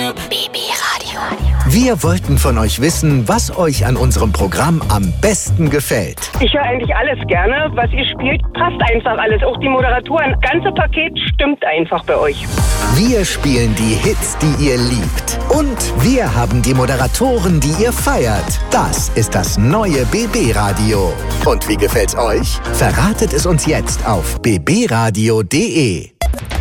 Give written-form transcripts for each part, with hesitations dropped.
BB-Radio. Wir wollten von euch wissen, was euch an unserem Programm am besten gefällt. Ich höre eigentlich alles gerne. Was ihr spielt, passt einfach alles. Auch die Moderatoren. Das ganze Paket stimmt einfach bei euch. Wir spielen die Hits, die ihr liebt. Und wir haben die Moderatoren, die ihr feiert. Das ist das neue BB-Radio. Und wie gefällt's euch? Verratet es uns jetzt auf bbradio.de.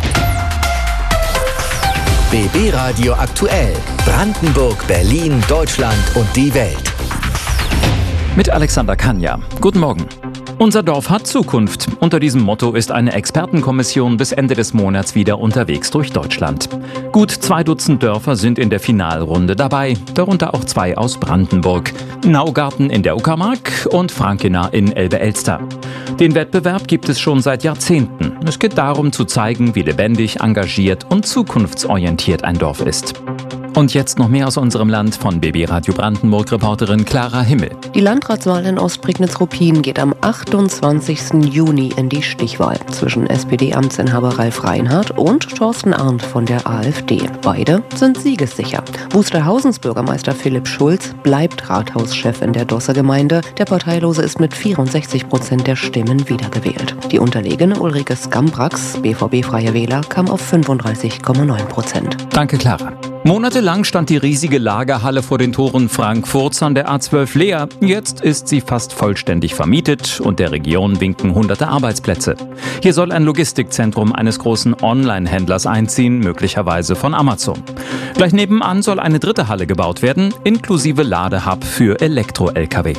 BB Radio aktuell. Brandenburg, Berlin, Deutschland und die Welt. Mit Alexander Kanja. Guten Morgen. Unser Dorf hat Zukunft. Unter diesem Motto ist eine Expertenkommission bis Ende des Monats wieder unterwegs durch Deutschland. Gut 2 Dutzend Dörfer sind in der Finalrunde dabei, darunter auch 2 aus Brandenburg. Naugarten in der Uckermark und Frankena in Elbe-Elster. Den Wettbewerb gibt es schon seit Jahrzehnten. Es geht darum zu zeigen, wie lebendig, engagiert und zukunftsorientiert ein Dorf ist. Und jetzt noch mehr aus unserem Land von BB Radio Brandenburg-Reporterin Clara Himmel. Die Landratswahl in Ostprignitz-Ruppin geht am 28. Juni in die Stichwahl zwischen SPD-Amtsinhaber Ralf Reinhardt und Thorsten Arndt von der AfD. Beide sind siegessicher. Wusterhausens Bürgermeister Philipp Schulz bleibt Rathauschef in der Dosser Gemeinde. Der Parteilose ist mit 64% der Stimmen wiedergewählt. Die unterlegene Ulrike Skambrax, BVB-freie Wähler, kam auf 35,9%. Danke, Clara. Monatelang stand die riesige Lagerhalle vor den Toren Frankfurts an der A12 leer. Jetzt ist sie fast vollständig vermietet und der Region winken hunderte Arbeitsplätze. Hier soll ein Logistikzentrum eines großen Online-Händlers einziehen, möglicherweise von Amazon. Gleich nebenan soll eine dritte Halle gebaut werden, inklusive Ladehub für Elektro-Lkw.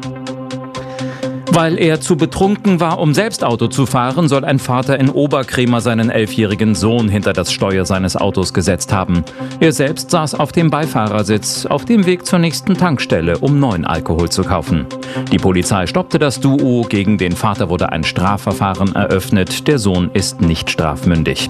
Weil er zu betrunken war, um selbst Auto zu fahren, soll ein Vater in Oberkremer seinen 11-jährigen Sohn hinter das Steuer seines Autos gesetzt haben. Er selbst saß auf dem Beifahrersitz, auf dem Weg zur nächsten Tankstelle, um neuen Alkohol zu kaufen. Die Polizei stoppte das Duo, gegen den Vater wurde ein Strafverfahren eröffnet, der Sohn ist nicht strafmündig.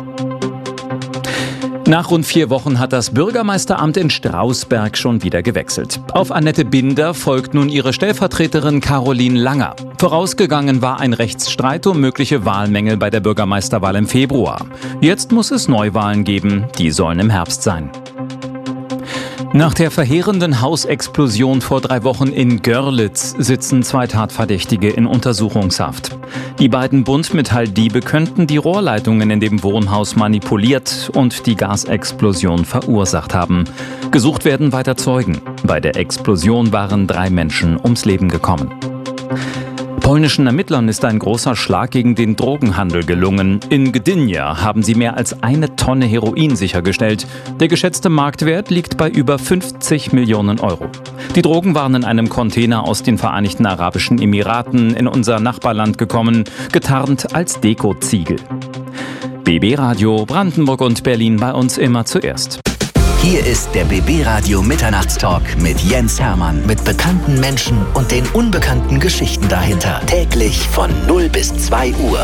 Nach rund 4 Wochen hat das Bürgermeisteramt in Strausberg schon wieder gewechselt. Auf Annette Binder folgt nun ihre Stellvertreterin Caroline Langer. Vorausgegangen war ein Rechtsstreit um mögliche Wahlmängel bei der Bürgermeisterwahl im Februar. Jetzt muss es Neuwahlen geben, die sollen im Herbst sein. Nach der verheerenden Hausexplosion vor 3 Wochen in Görlitz sitzen 2 Tatverdächtige in Untersuchungshaft. Die beiden Buntmetalldiebe könnten die Rohrleitungen in dem Wohnhaus manipuliert und die Gasexplosion verursacht haben. Gesucht werden weiter Zeugen. Bei der Explosion waren 3 Menschen ums Leben gekommen. Polnischen Ermittlern ist ein großer Schlag gegen den Drogenhandel gelungen. In Gdynia haben sie mehr als 1 Tonne Heroin sichergestellt. Der geschätzte Marktwert liegt bei über 50 Millionen Euro. Die Drogen waren in einem Container aus den Vereinigten Arabischen Emiraten in unser Nachbarland gekommen, getarnt als Dekoziegel. BB Radio Brandenburg und Berlin bei uns immer zuerst. Hier ist der BB Radio Mitternachtstalk mit Jens Hermann, mit bekannten Menschen und den unbekannten Geschichten dahinter. Täglich von 0 bis 2 Uhr.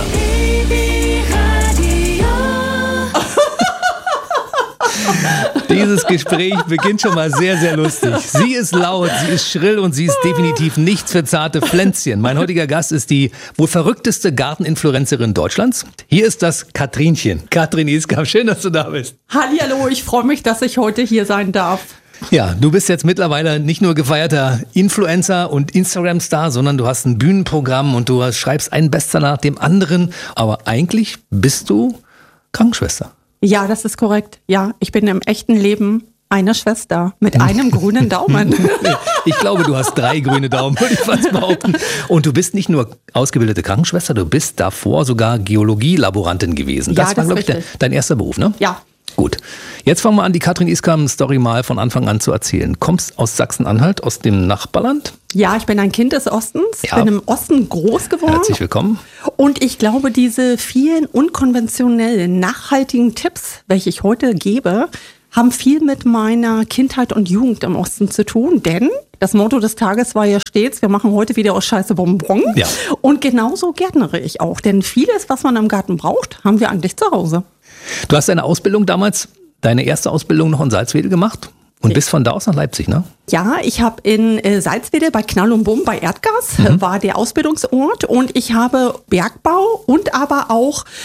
Dieses Gespräch beginnt schon mal sehr, sehr lustig. Sie ist laut, sie ist schrill und sie ist definitiv nichts für zarte Pflänzchen. Mein heutiger Gast ist die wohl verrückteste Garteninfluencerin Deutschlands. Hier ist das Katrinchen. Katrin Iskam, schön, dass du da bist. Hallihallo, ich freue mich, dass ich heute hier sein darf. Ja, du bist jetzt mittlerweile nicht nur gefeierter Influencer und Instagram-Star, sondern du hast ein Bühnenprogramm und du schreibst einen Bestseller nach dem anderen. Aber eigentlich bist du Krankenschwester. Ja, das ist korrekt. Ja, ich bin im echten Leben eine Schwester mit einem grünen Daumen. Ich glaube, du hast 3 grüne Daumen, würde ich fast behaupten. Und du bist nicht nur ausgebildete Krankenschwester, du bist davor sogar Geologielaborantin gewesen. Das war, glaube ich, dein erster Beruf, ne? Ja. Gut. Jetzt fangen wir an, die Katrin Iskam-Story mal von Anfang an zu erzählen. Kommst aus Sachsen-Anhalt, aus dem Nachbarland? Ja, ich bin ein Kind des Ostens, bin im Osten groß geworden. Herzlich willkommen. Und ich glaube, diese vielen unkonventionellen, nachhaltigen Tipps, welche ich heute gebe, haben viel mit meiner Kindheit und Jugend im Osten zu tun. Denn das Motto des Tages war ja stets, wir machen heute wieder aus Scheiße Bonbon. Ja. Und genauso gärtnere ich auch. Denn vieles, was man im Garten braucht, haben wir eigentlich zu Hause. Du hast deine Ausbildung damals, deine erste Ausbildung noch in Salzwedel gemacht und bist von da aus nach Leipzig, ne? Ja, ich habe in Salzwedel bei Knall und Bumm bei Erdgas, war der Ausbildungsort und ich habe Bergbau und aber auch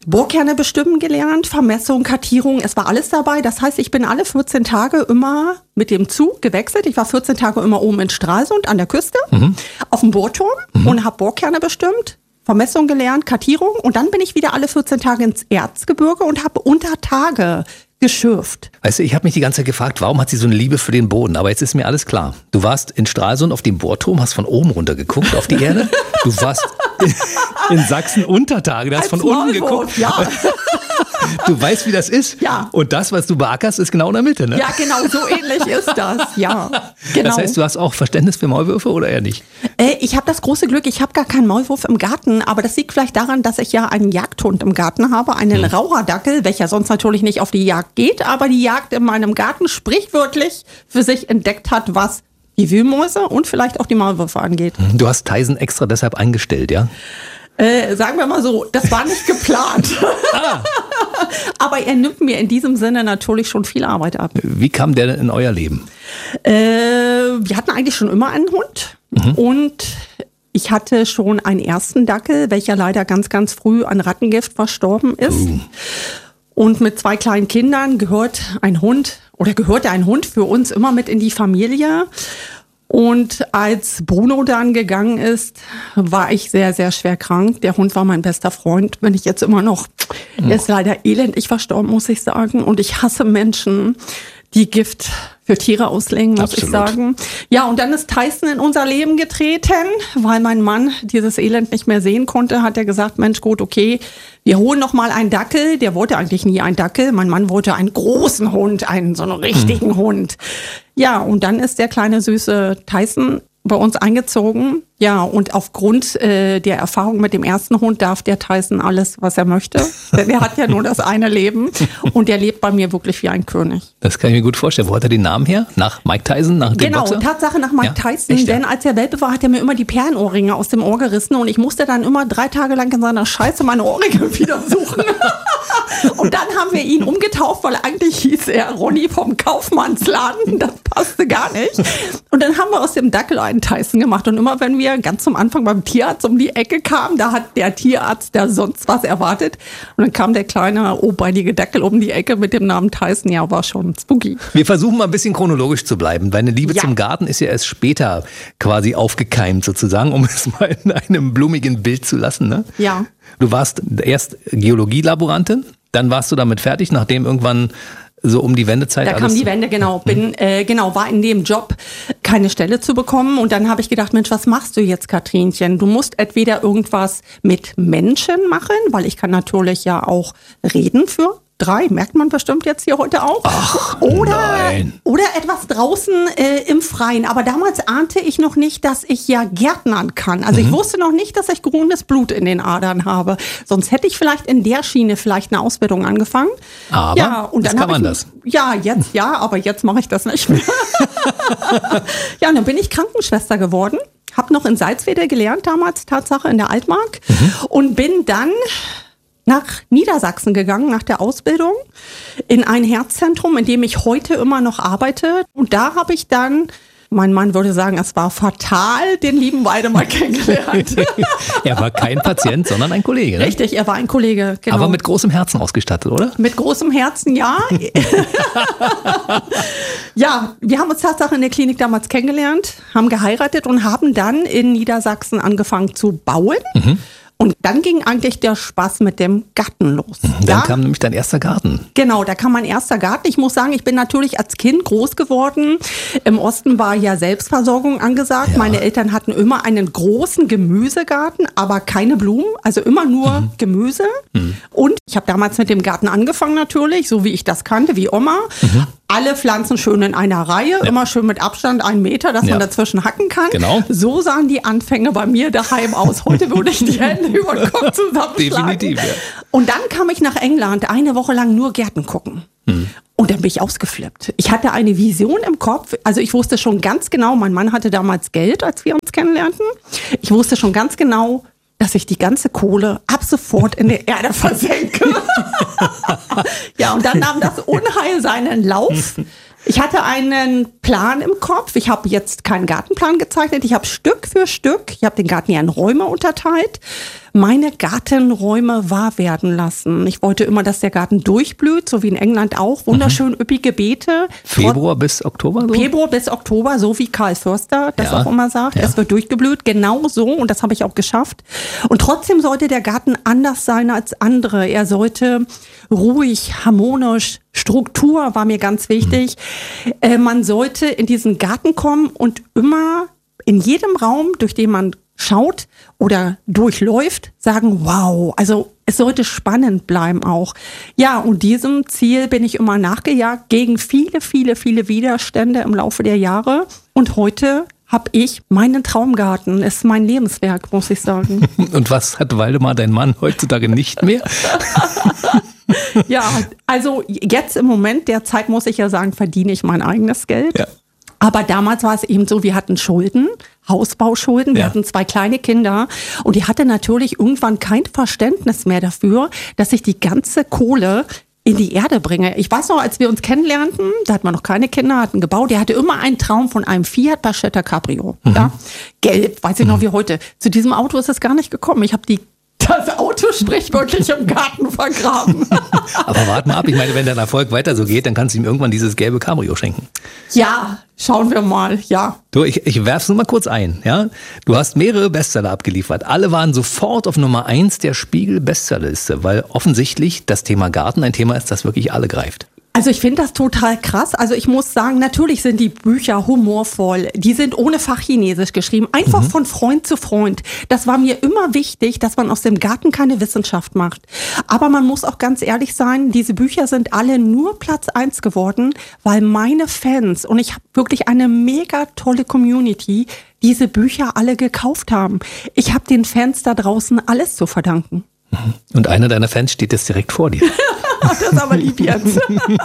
Bohrkerne bestimmen gelernt, Vermessung, Kartierung, es war alles dabei. Das heißt, ich bin alle 14 Tage immer mit dem Zug gewechselt. Ich war 14 Tage immer oben in Stralsund an der Küste, auf dem Bohrturm und habe Bohrkerne bestimmt, Vermessung gelernt, Kartierung. Und dann bin ich wieder alle 14 Tage ins Erzgebirge und habe unter Tage geschürft. Weißt du, ich habe mich die ganze Zeit gefragt, warum hat sie so eine Liebe für den Boden? Aber jetzt ist mir alles klar. Du warst in Stralsund auf dem Bohrturm, hast von oben runter geguckt auf die Erde. Du warst in Sachsen Untertage, du hast von unten geguckt. Ja. Du weißt, wie das ist. Ja. Und das, was du beackerst, ist genau in der Mitte, ne? Ja, genau, so ähnlich ist das. Ja, genau. Das heißt, du hast auch Verständnis für Maulwürfe oder eher nicht? Ich habe das große Glück, ich habe gar keinen Maulwurf im Garten, aber das liegt vielleicht daran, dass ich ja einen Jagdhund im Garten habe, einen Raucherdackel, welcher sonst natürlich nicht auf die Jagd geht, aber die Jagd in meinem Garten sprichwörtlich für sich entdeckt hat, was die Wühlmäuse und vielleicht auch die Maulwürfe angeht. Du hast Tyson extra deshalb eingestellt, ja? Sagen wir mal so, das war nicht geplant. Aber er nimmt mir in diesem Sinne natürlich schon viel Arbeit ab. Wie kam der denn in euer Leben? Wir hatten eigentlich schon immer einen Hund und ich hatte schon einen ersten Dackel, welcher leider ganz, ganz früh an Rattengift verstorben ist. Und mit 2 kleinen Kindern gehörte ein Hund für uns immer mit in die Familie. Und als Bruno dann gegangen ist, war ich sehr, sehr schwer krank. Der Hund war mein bester Freund, bin ich jetzt immer noch. Er ist leider elendig verstorben, muss ich sagen. Und ich hasse Menschen, die Gift für Tiere auslegen, muss ich sagen. Ja, und dann ist Tyson in unser Leben getreten, weil mein Mann dieses Elend nicht mehr sehen konnte, hat er gesagt, Mensch, gut, okay, wir holen noch mal einen Dackel. Der wollte eigentlich nie einen Dackel. Mein Mann wollte einen großen Hund, so einen richtigen Hund. Ja, und dann ist der kleine süße Tyson bei uns eingezogen. Ja, und aufgrund der Erfahrung mit dem ersten Hund darf der Tyson alles, was er möchte. Denn er hat ja nur das eine Leben und der lebt bei mir wirklich wie ein König. Das kann ich mir gut vorstellen. Wo hat er den Namen her? Nach Mike Tyson? Nach dem Boxer? Genau, Tatsache nach Mike Tyson. Echt, ja? Denn als er Welpe war, hat er mir immer die Perlenohrringe aus dem Ohr gerissen und ich musste dann immer 3 Tage lang in seiner Scheiße meine Ohrringe wieder suchen. Und dann haben wir ihn umgetauft, weil eigentlich hieß er Ronny vom Kaufmannsladen. Das passte gar nicht. Und dann haben wir aus dem Dackel einen Tyson gemacht. Und immer wenn wir ganz zum Anfang beim Tierarzt um die Ecke kamen, da hat der Tierarzt da sonst was erwartet. Und dann kam der kleine, obeinige Dackel um die Ecke mit dem Namen Tyson. Ja, war schon spooky. Wir versuchen mal ein bisschen chronologisch zu bleiben. Deine Liebe zum Garten ist ja erst später quasi aufgekeimt sozusagen, um es mal in einem blumigen Bild zu lassen, ne? Ja. Du warst erst Geologielaborantin, dann warst du damit fertig, nachdem irgendwann so um die Wendezeit. Da kam die Wende, genau. War in dem Job keine Stelle zu bekommen. Und dann habe ich gedacht, Mensch, was machst du jetzt, Katrinchen? Du musst entweder irgendwas mit Menschen machen, weil ich kann natürlich ja auch reden für 3, merkt man bestimmt jetzt hier heute auch. Ach, oder etwas draußen im Freien. Aber damals ahnte ich noch nicht, dass ich ja Gärtnern kann. Also ich wusste noch nicht, dass ich grünes Blut in den Adern habe. Sonst hätte ich vielleicht in der Schiene vielleicht eine Ausbildung angefangen. Aber ja, und jetzt dann kann man das. Ja, jetzt ja, aber jetzt mache ich das nicht mehr. Ja, und dann bin ich Krankenschwester geworden. Habe noch in Salzwedel gelernt damals, Tatsache in der Altmark. Und bin dann nach Niedersachsen gegangen, nach der Ausbildung, in ein Herzzentrum, in dem ich heute immer noch arbeite. Und da habe ich dann, mein Mann würde sagen, es war fatal, den lieben Waldemar kennengelernt. Er war kein Patient, sondern ein Kollege, ne? Richtig, er war ein Kollege, genau. Aber mit großem Herzen ausgestattet, oder? Mit großem Herzen, ja. Ja, wir haben uns Tatsache in der Klinik damals kennengelernt, haben geheiratet und haben dann in Niedersachsen angefangen zu bauen. Und dann ging eigentlich der Spaß mit dem Garten los. Dann kam nämlich dein erster Garten. Genau, da kam mein erster Garten. Ich muss sagen, ich bin natürlich als Kind groß geworden. Im Osten war ja Selbstversorgung angesagt. Ja. Meine Eltern hatten immer einen großen Gemüsegarten, aber keine Blumen, also immer nur Gemüse. Und ich habe damals mit dem Garten angefangen natürlich, so wie ich das kannte, wie Oma. Alle Pflanzen schön in einer Reihe, immer schön mit Abstand 1 Meter, dass man dazwischen hacken kann. Genau. So sahen die Anfänge bei mir daheim aus. Heute würde ich die Hände über den Kopf zusammenschlagen. Definitiv, ja. Und dann kam ich nach England, 1 Woche lang nur Gärten gucken. Und dann bin ich ausgeflippt. Ich hatte eine Vision im Kopf. Also ich wusste schon ganz genau, mein Mann hatte damals Geld, als wir uns kennenlernten. Ich wusste schon ganz genau, dass ich die ganze Kohle ab sofort in der Erde versenke. Ja, und dann nahm das Unheil seinen Lauf. Ich hatte einen Plan im Kopf. Ich habe jetzt keinen Gartenplan gezeichnet. Ich habe Stück für Stück, ich habe den Garten ja in Räume unterteilt, meine Gartenräume wahr werden lassen. Ich wollte immer, dass der Garten durchblüht, so wie in England auch. Wunderschön üppige Beete. Februar bis Oktober? So? Februar bis Oktober, so wie Karl Förster das auch immer sagt. Es wird durchgeblüht, genau so. Und das habe ich auch geschafft. Und trotzdem sollte der Garten anders sein als andere. Er sollte ruhig, harmonisch, Struktur war mir ganz wichtig. Man sollte in diesen Garten kommen und immer in jedem Raum, durch den man schaut oder durchläuft, sagen, wow, also es sollte spannend bleiben auch. Ja, und diesem Ziel bin ich immer nachgejagt, gegen viele, viele, viele Widerstände im Laufe der Jahre. Und heute habe ich meinen Traumgarten. Ist mein Lebenswerk, muss ich sagen. Und was hat Waldemar, dein Mann, heutzutage nicht mehr? Ja, also jetzt im Moment der Zeit, muss ich ja sagen, verdiene ich mein eigenes Geld. Ja. Aber damals war es eben so, wir hatten Schulden, Hausbauschulden, wir hatten 2 kleine Kinder und die hatte natürlich irgendwann kein Verständnis mehr dafür, dass ich die ganze Kohle in die Erde bringe. Ich weiß noch, als wir uns kennenlernten, da hatten wir noch keine Kinder, hatten gebaut, der hatte immer einen Traum von einem Fiat Barchetta Cabrio. Ja? Gelb, weiß ich noch wie heute. Zu diesem Auto ist es gar nicht gekommen. Ich habe das Auto sprichwörtlich im Garten vergraben. Aber warte mal ab, ich meine, wenn dein Erfolg weiter so geht, dann kannst du ihm irgendwann dieses gelbe Cabrio schenken. Ja, schauen wir mal, ja. Du, ich werf's nur mal kurz ein, ja. Du hast mehrere Bestseller abgeliefert. Alle waren sofort auf Nummer 1 der Spiegel-Bestsellerliste, weil offensichtlich das Thema Garten ein Thema ist, das wirklich alle greift. Also ich finde das total krass. Also ich muss sagen, natürlich sind die Bücher humorvoll. Die sind ohne Fachchinesisch geschrieben, einfach von Freund zu Freund. Das war mir immer wichtig, dass man aus dem Garten keine Wissenschaft macht. Aber man muss auch ganz ehrlich sein, diese Bücher sind alle nur Platz 1 geworden, weil meine Fans, und ich habe wirklich eine mega tolle Community, diese Bücher alle gekauft haben. Ich habe den Fans da draußen alles zu verdanken. Und einer deiner Fans steht jetzt direkt vor dir. Das ist aber lieb jetzt.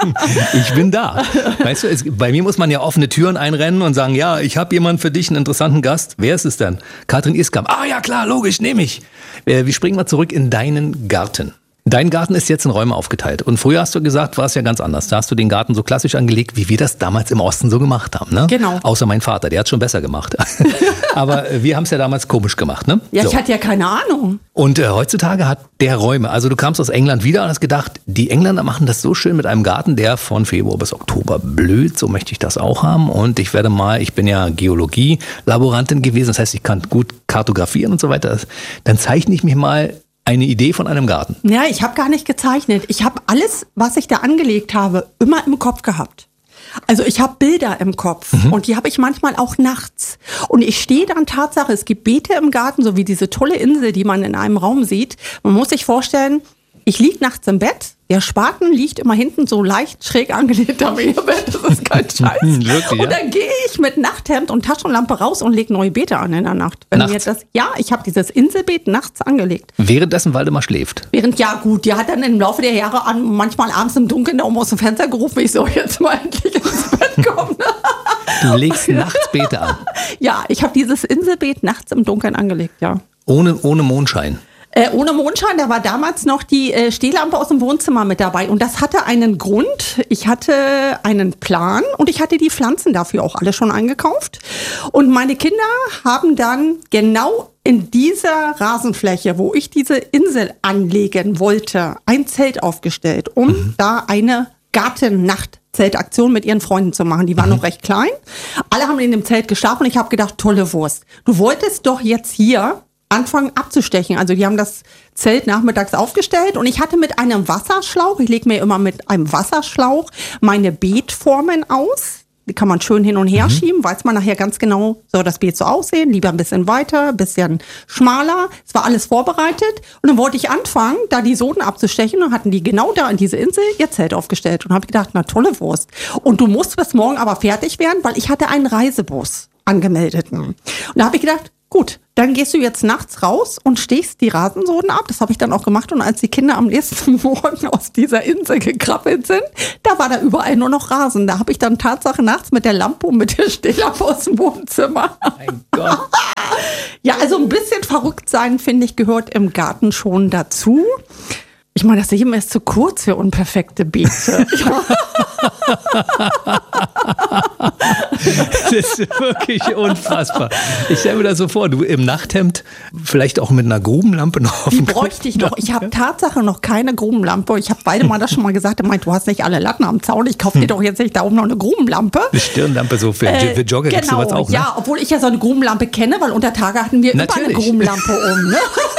Ich bin da. Weißt du, bei mir muss man ja offene Türen einrennen und sagen, ja, ich habe jemanden für dich, einen interessanten Gast. Wer ist es denn? Katrin Iskamp. Ah ja, klar, logisch, nehme ich. Wir springen mal zurück in deinen Garten. Dein Garten ist jetzt in Räume aufgeteilt. Und früher hast du gesagt, war es ja ganz anders. Da hast du den Garten so klassisch angelegt, wie wir das damals im Osten so gemacht haben. Ne? Genau. Außer mein Vater, der hat es schon besser gemacht. Aber wir haben es ja damals komisch gemacht. Ne? Ja, so. Ich hatte ja keine Ahnung. Und heutzutage hat der Räume. Also du kamst aus England wieder und hast gedacht, die Engländer machen das so schön mit einem Garten, der von Februar bis Oktober blüht. So möchte ich das auch haben. Und ich bin ja Geologie-Laborantin gewesen. Das heißt, ich kann gut kartografieren und so weiter. Dann zeichne ich mich mal eine Idee von einem Garten. Ja, ich habe gar nicht gezeichnet. Ich habe alles, was ich da angelegt habe, immer im Kopf gehabt. Also ich habe Bilder im Kopf und die habe ich manchmal auch nachts. Und ich stehe dann Tatsache, es gibt Beete im Garten, so wie diese tolle Insel, die man in einem Raum sieht. Man muss sich vorstellen, ich liege nachts im Bett, der Spaten liegt immer hinten so leicht schräg angelegt am Ehebett, das ist kein Scheiß. Wirklich, und dann gehe ich mit Nachthemd und Taschenlampe raus und lege neue Beete an in der Nacht. Ich habe dieses Inselbeet nachts angelegt. Währenddessen Waldemar schläft? Die hat dann im Laufe der Jahre manchmal abends im Dunkeln oben aus dem Fenster gerufen, ich soll jetzt mal endlich ins Bett kommen. Du legst nachts Beete an? Ja, ich habe dieses Inselbeet nachts im Dunkeln angelegt, ja. Ohne Mondschein? Ohne Mondschein, da war damals noch die Stehlampe aus dem Wohnzimmer mit dabei. Und das hatte einen Grund. Ich hatte einen Plan und ich hatte die Pflanzen dafür auch alle schon eingekauft. Und meine Kinder haben dann genau in dieser Rasenfläche, wo ich diese Insel anlegen wollte, ein Zelt aufgestellt, um da eine Gartennacht-Zeltaktion mit ihren Freunden zu machen. Die waren noch recht klein. Alle haben in dem Zelt geschlafen und ich habe gedacht, tolle Wurst. Du wolltest doch jetzt hier anfangen abzustechen. Also die haben das Zelt nachmittags aufgestellt und ich hatte mit einem Wasserschlauch, ich lege mir immer mit einem Wasserschlauch meine Beetformen aus. Die kann man schön hin und her schieben, weiß man nachher ganz genau, soll das Beet so aussehen, lieber ein bisschen weiter, ein bisschen schmaler. Es war alles vorbereitet und dann wollte ich anfangen, da die Soden abzustechen und hatten die genau da in diese Insel ihr Zelt aufgestellt und habe gedacht, na tolle Wurst. Und du musst bis morgen aber fertig werden, weil ich hatte einen Reisebus angemeldet. Und da habe ich gedacht, gut, dann gehst du jetzt nachts raus und stehst die Rasensoden ab. Das habe ich dann auch gemacht. Und als die Kinder am nächsten Morgen aus dieser Insel gekrabbelt sind, da war da überall nur noch Rasen. Da habe ich dann Tatsache nachts mit der Lampe und mit der Stehlampe aus dem Wohnzimmer. Mein Gott. Ja, also ein bisschen verrückt sein, finde ich, gehört im Garten schon dazu. Ich meine, das Leben ist zu kurz für unperfekte Beete. Das ist wirklich unfassbar. Ich stelle mir das so vor, du im Nachthemd, vielleicht auch mit einer Grubenlampe noch auf Die dem Kopf. bräuchte ich noch. Ich habe Tatsache noch keine Grubenlampe. Ich habe beide mal das schon mal gesagt. Er meint, du hast nicht alle Latten am Zaun. Ich kaufe dir doch jetzt nicht da oben noch eine Grubenlampe. Eine Stirnlampe so für Jogger gibt Genau, sowas auch, ne? ja, obwohl ich ja so eine Grubenlampe kenne, weil unter Tage hatten wir immer eine Grubenlampe um. Ne?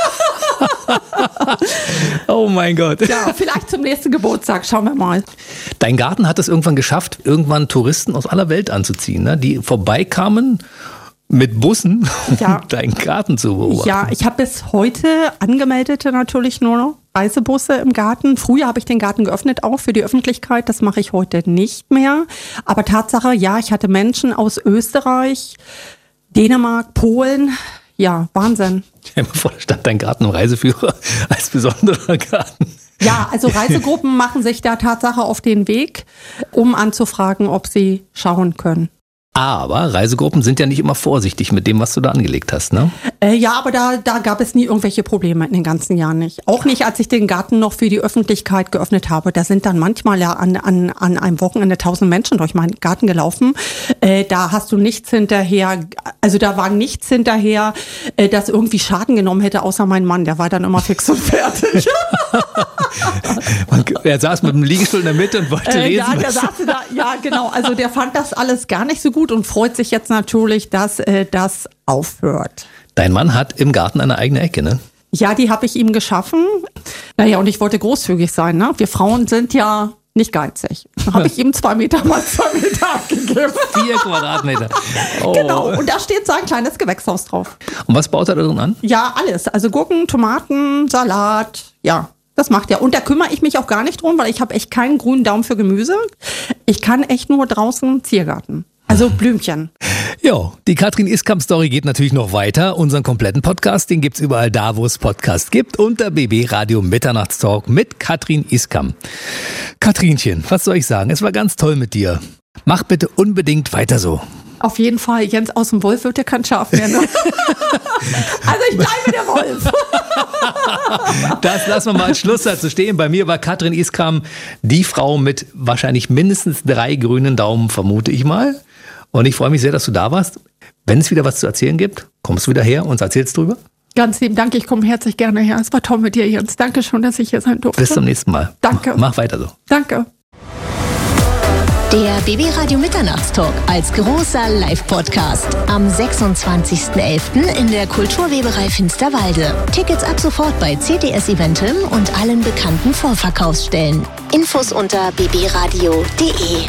Oh mein Gott. Ja, vielleicht zum nächsten Geburtstag, schauen wir mal. Dein Garten hat es irgendwann geschafft, irgendwann Touristen aus aller Welt anzuziehen, ne? Die vorbeikamen mit Bussen, um deinen Garten zu beobachten. Ja, ich habe bis heute Angemeldete natürlich nur noch Reisebusse im Garten. Früher habe ich den Garten geöffnet, auch für die Öffentlichkeit. Das mache ich heute nicht mehr. Aber Tatsache, ja, ich hatte Menschen aus Österreich, Dänemark, Polen. Ja, Wahnsinn. Stell dir mal vor, da stand dein Garten im Reiseführer als besonderer Garten. Ja, also Reisegruppen machen sich da Tatsache auf den Weg, um anzufragen, ob sie schauen können. Aber Reisegruppen sind ja nicht immer vorsichtig mit dem, was du da angelegt hast, ne? Ja, aber da gab es nie irgendwelche Probleme in den ganzen Jahren nicht. Auch nicht, als ich den Garten noch für die Öffentlichkeit geöffnet habe. Da sind dann manchmal ja an einem Wochenende 1000 Menschen durch meinen Garten gelaufen. Da hast du nichts hinterher, also da war nichts hinterher, das irgendwie Schaden genommen hätte, außer mein Mann. Der war dann immer fix und fertig. Er saß mit dem Liegestuhl in der Mitte und wollte lesen. Ja, der saß da, ja, genau. Also der fand das alles gar nicht so gut und freut sich jetzt natürlich, dass das aufhört. Dein Mann hat im Garten eine eigene Ecke, ne? Ja, die habe ich ihm geschaffen. Naja, und ich wollte großzügig sein, ne? Wir Frauen sind ja nicht geizig. Da habe ich ihm 2 Meter mal 2 Meter abgegeben. 4 Quadratmeter. Oh. Genau, und da steht so ein kleines Gewächshaus drauf. Und was baut er da drin an? Ja, alles. Also Gurken, Tomaten, Salat, ja. Das macht er. Und da kümmere ich mich auch gar nicht drum, weil ich habe echt keinen grünen Daumen für Gemüse. Ich kann echt nur draußen Ziergarten. Also Blümchen. Jo, die Katrin Iskamp-Story geht natürlich noch weiter. Unseren kompletten Podcast, den gibt's überall da, wo es Podcasts gibt. Unter BB Radio Mitternachtstalk mit Katrin Iskamp. Katrinchen, was soll ich sagen? Es war ganz toll mit dir. Mach bitte unbedingt weiter so. Auf jeden Fall. Jens aus dem Wolf wird ja kein Schaf mehr. Ne? Also ich bleibe der Wolf. Das lassen wir mal als Schlusssatz so stehen. Bei mir war Katrin Iskamp die Frau mit wahrscheinlich mindestens 3 grünen Daumen, vermute ich mal. Und ich freue mich sehr, dass du da warst. Wenn es wieder was zu erzählen gibt, kommst du wieder her und erzählst drüber. Ganz lieben Dank, ich komme herzlich gerne her. Es war toll mit dir, Jens. Danke schon, dass ich hier sein durfte. Bis zum nächsten Mal. Danke. Mach weiter so. Danke. Der BB Radio Mitternachtstalk als großer Live-Podcast am 26.11. in der Kulturweberei Finsterwalde. Tickets ab sofort bei CTS Eventim und allen bekannten Vorverkaufsstellen. Infos unter bbradio.de.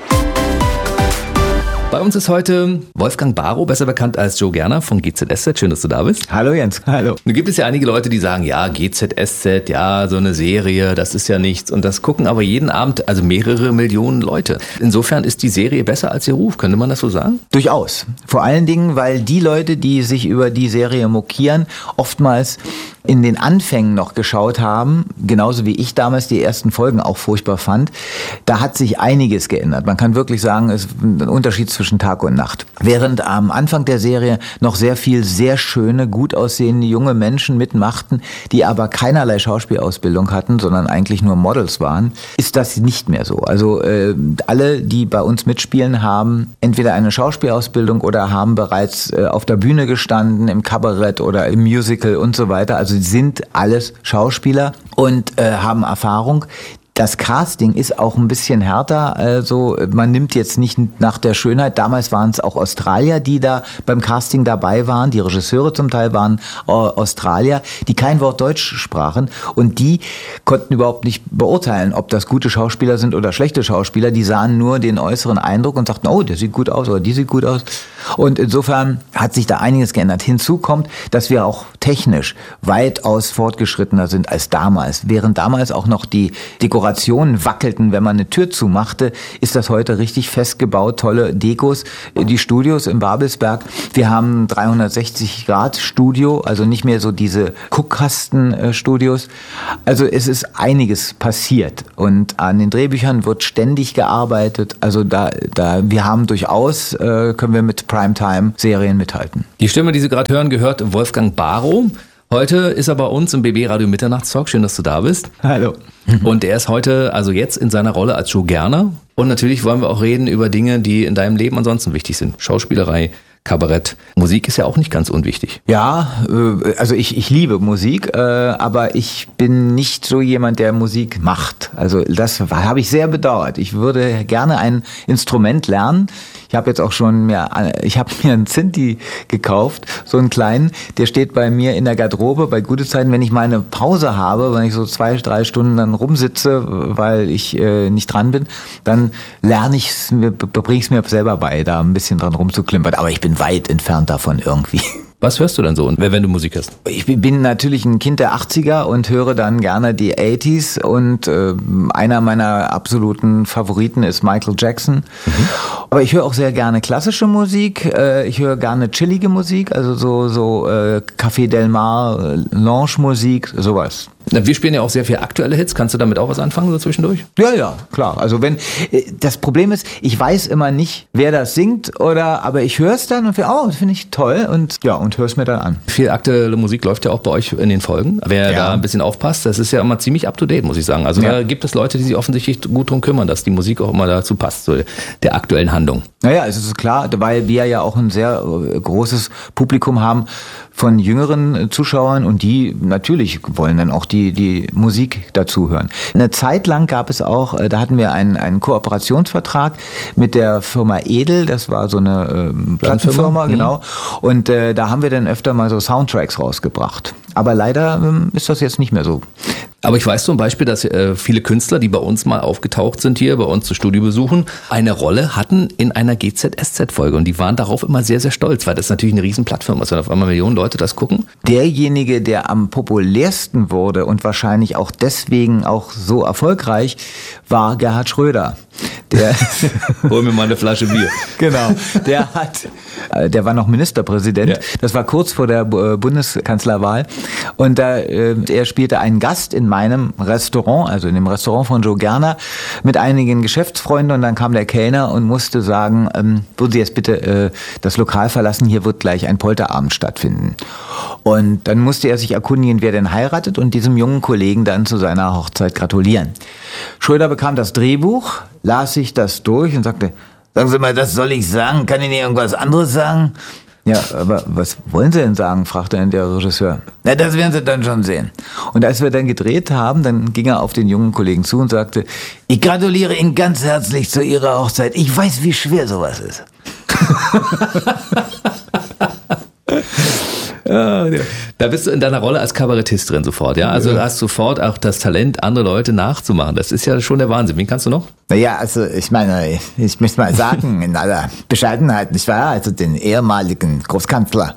Bei uns ist heute Wolfgang Barrow, besser bekannt als Joe Gerner von GZSZ. Schön, dass du da bist. Hallo Jens, hallo. Nun gibt es ja einige Leute, die sagen, ja, GZSZ, ja, so eine Serie, das ist ja nichts. Und das gucken aber jeden Abend, also mehrere Millionen Leute. Insofern ist die Serie besser als ihr Ruf, könnte man das so sagen? Durchaus. Vor allen Dingen, weil die Leute, die sich über die Serie mokieren, oftmals in den Anfängen noch geschaut haben, genauso wie ich damals die ersten Folgen auch furchtbar fand. Da hat sich einiges geändert. Man kann wirklich sagen, es ist ein Unterschied zwischen Tag und Nacht. Während am Anfang der Serie noch sehr viel sehr schöne, gut aussehende junge Menschen mitmachten, die aber keinerlei Schauspielausbildung hatten, sondern eigentlich nur Models waren, ist das nicht mehr so. Also alle, die bei uns mitspielen, haben entweder eine Schauspielausbildung oder haben bereits auf der Bühne gestanden, im Kabarett oder im Musical und so weiter. Also sind alles Schauspieler und haben Erfahrung. Das Casting ist auch ein bisschen härter, also man nimmt jetzt nicht nach der Schönheit, damals waren es auch Australier, die da beim Casting dabei waren, die Regisseure zum Teil waren Australier, die kein Wort Deutsch sprachen und die konnten überhaupt nicht beurteilen, ob das gute Schauspieler sind oder schlechte Schauspieler, die sahen nur den äußeren Eindruck und sagten, oh, der sieht gut aus oder die sieht gut aus und insofern hat sich da einiges geändert. Hinzu kommt, dass wir auch technisch weitaus fortgeschrittener sind als damals, während damals auch noch die Dekorationen wackelten, wenn man eine Tür zumachte, ist das heute richtig festgebaut, tolle Dekos. Die Studios in Babelsberg, wir haben 360-Grad-Studio, also nicht mehr so diese Guckkasten-Studios. Also es ist einiges passiert und an den Drehbüchern wird ständig gearbeitet. Also wir haben durchaus, können wir mit Primetime-Serien mithalten. Die Stimme, die Sie gerade hören, gehört Wolfgang Barrow. Heute ist er bei uns im BB Radio Mitternachtstalk. Schön, dass du da bist. Hallo. Und er ist heute, also jetzt in seiner Rolle als Joe Gerner. Und natürlich wollen wir auch reden über Dinge, die in deinem Leben ansonsten wichtig sind. Schauspielerei, Kabarett. Musik ist ja auch nicht ganz unwichtig. Ja, also ich liebe Musik, aber ich bin nicht so jemand, der Musik macht. Also das habe ich sehr bedauert. Ich würde gerne ein Instrument lernen. Ich habe jetzt auch schon ich habe mir einen Sinti gekauft, so einen kleinen, der steht bei mir in der Garderobe bei gute Zeiten, wenn ich mal eine Pause habe, wenn ich so 2-3 Stunden dann rumsitze, weil ich nicht dran bin, dann bringe ich es mir selber bei, da ein bisschen dran rumzuklimpern, aber ich bin weit entfernt davon irgendwie. Was hörst du dann so, wenn du Musik hörst? Ich bin natürlich ein Kind der 80er und höre dann gerne die 80s und einer meiner absoluten Favoriten ist Michael Jackson. Aber ich höre auch sehr gerne klassische Musik, ich höre gerne chillige Musik, also so Café Del Mar, Lounge-Musik, sowas. Wir spielen ja auch sehr viel aktuelle Hits. Kannst du damit auch was anfangen, so zwischendurch? Ja, klar. Also das Problem ist, ich weiß immer nicht, wer das singt aber ich höre es dann und das finde ich toll und höre es mir dann an. Viel aktuelle Musik läuft ja auch bei euch in den Folgen. Wer da ein bisschen aufpasst, das ist ja immer ziemlich up to date, muss ich sagen. Also da gibt es Leute, die sich offensichtlich gut drum kümmern, dass die Musik auch immer dazu passt, so der aktuellen Handlung. Naja, es ist klar, weil wir ja auch ein sehr großes Publikum haben von jüngeren Zuschauern und die natürlich wollen dann auch die Musik dazu hören. Eine Zeit lang gab es auch, da hatten wir einen Kooperationsvertrag mit der Firma Edel, das war so eine Plattenfirma, genau. Und da haben wir dann öfter mal so Soundtracks rausgebracht. Aber leider ist das jetzt nicht mehr so. Aber ich weiß zum Beispiel, dass viele Künstler, die bei uns mal aufgetaucht sind hier, bei uns zu Studiobesuchen, eine Rolle hatten in einer GZSZ-Folge. Und die waren darauf immer sehr, sehr stolz, weil das natürlich eine riesen Plattform ist, wenn auf einmal Millionen Leute das gucken. Derjenige, der am populärsten wurde und wahrscheinlich auch deswegen auch so erfolgreich, war Gerhard Schröder. Hol mir mal eine Flasche Bier. Genau. Der war noch Ministerpräsident. Ja. Das war kurz vor der Bundeskanzlerwahl. Und er spielte einen Gast in meinem Restaurant, also in dem Restaurant von Joe Gerner, mit einigen Geschäftsfreunden. Und dann kam der Kellner und musste sagen, würden Sie jetzt bitte das Lokal verlassen, hier wird gleich ein Polterabend stattfinden. Und dann musste er sich erkundigen, wer denn heiratet und diesem jungen Kollegen dann zu seiner Hochzeit gratulieren. Schröder bekam das Drehbuch, las sich das durch und sagte, sagen Sie mal, das soll ich sagen? Kann ich Ihnen irgendwas anderes sagen? Ja, aber was wollen Sie denn sagen? Fragte dann der Regisseur. Na, das werden Sie dann schon sehen. Und als wir dann gedreht haben, dann ging er auf den jungen Kollegen zu und sagte, ich gratuliere Ihnen ganz herzlich zu Ihrer Hochzeit. Ich weiß, wie schwer sowas ist. Ja, da bist du in deiner Rolle als Kabarettist drin sofort, ja? Also du hast sofort auch das Talent, andere Leute nachzumachen. Das ist ja schon der Wahnsinn. Wen kannst du noch? Naja, also ich meine, ich möchte mal sagen, in aller Bescheidenheit, nicht wahr? Also den ehemaligen Großkanzler.